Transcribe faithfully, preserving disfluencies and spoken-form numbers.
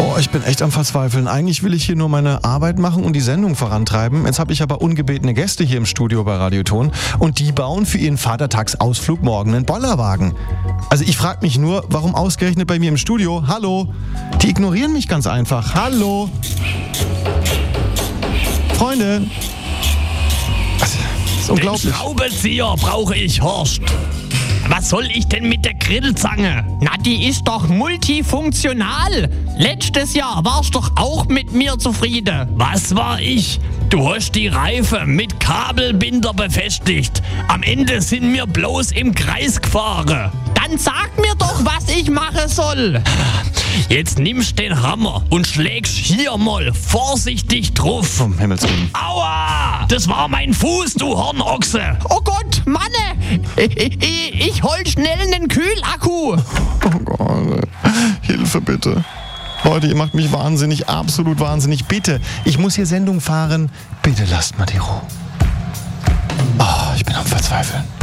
Oh, ich bin echt am Verzweifeln. Eigentlich will ich hier nur meine Arbeit machen und die Sendung vorantreiben. Jetzt habe ich aber ungebetene Gäste hier im Studio bei Radioton und die bauen für ihren Vatertagsausflug morgen einen Bollerwagen. Also ich frage mich nur, warum ausgerechnet bei mir im Studio? Hallo? Die ignorieren mich ganz einfach. Hallo? Freunde? Das ist unglaublich. Den Schraubenzieher brauche ich, Horst. Was soll ich denn mit der Grillzange? Na, die ist doch multifunktional. Letztes Jahr warst doch auch mit mir zufrieden. Was war ich? Du hast die Reife mit Kabelbinder befestigt. Am Ende sind wir bloß im Kreis gefahren. Dann sag mir doch, was ich machen soll. Jetzt nimmst den Hammer und schlägst hier mal vorsichtig drauf. Um Himmels Willen. Aua! Das war mein Fuß, du Hornochse. Oh Gott, Manne! Ich, ich, ich hol schnell einen Kühlakku. Oh Gott, Hilfe bitte. Leute, ihr macht mich wahnsinnig, absolut wahnsinnig. Bitte, ich muss hier Sendung fahren. Bitte lasst mal die Ruhe. Oh, ich bin am Verzweifeln.